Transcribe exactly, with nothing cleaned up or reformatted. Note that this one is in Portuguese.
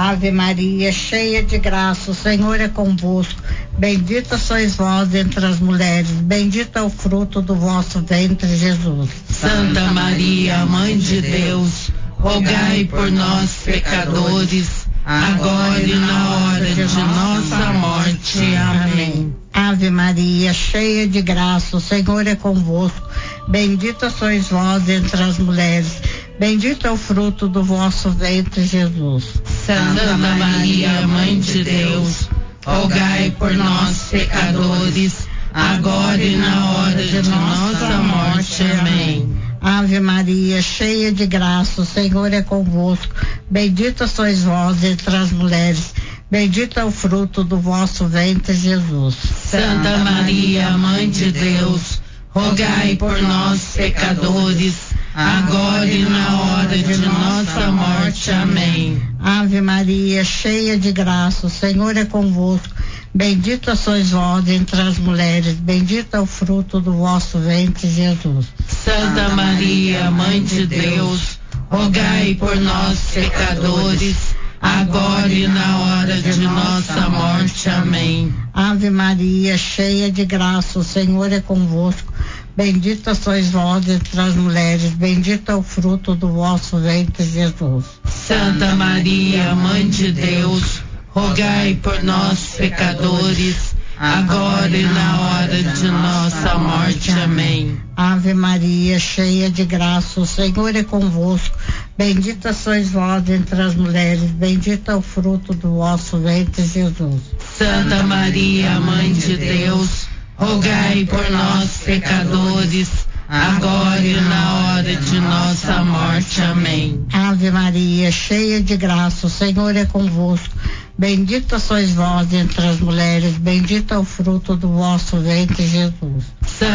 Ave Maria, cheia de graça, o Senhor é convosco. Bendita sois vós entre as mulheres, bendito é o fruto do vosso ventre, Jesus. Santa Maria, Mãe de Deus, rogai por nós, pecadores, agora e na hora de nossa morte. Amém. Ave Maria, cheia de graça, o Senhor é convosco. Bendita sois vós entre as mulheres, bendito é o fruto do vosso ventre, Jesus. Santa Maria, Mãe de Deus, rogai por nós, pecadores, agora e na hora de nossa morte. Amém. Ave Maria, cheia de graça, o Senhor é convosco. Bendita sois vós entre as mulheres, bendito é o fruto do vosso ventre, Jesus. Santa Maria, Mãe de Deus, rogai por nós, pecadores, agora e na hora de nossa morte. Amém. Ave Maria, cheia de graça, o Senhor é convosco. Bendita sois vós entre as mulheres, bendito é o fruto do vosso ventre, Jesus. Santa Maria, Mãe de Deus, rogai por nós, pecadores, agora e na hora de nossa morte. Amém. Ave Maria, cheia de graça, o Senhor é convosco. Bendita sois vós entre as mulheres, bendito é o fruto do vosso ventre, Jesus. Santa Maria, Mãe de Deus, rogai por nós, pecadores, agora e na hora de nossa morte. Amém. Ave Maria, cheia de graça, o Senhor é convosco. Bendita sois vós entre as mulheres, bendito é o fruto do vosso ventre, Jesus. Santa Maria, Mãe de Deus, rogai por nós, pecadores, agora e na hora de nossa morte. Amém. Ave Maria, cheia de graça, o Senhor é convosco. Bendita sois vós entre as mulheres, bendito é o fruto do vosso ventre, Jesus.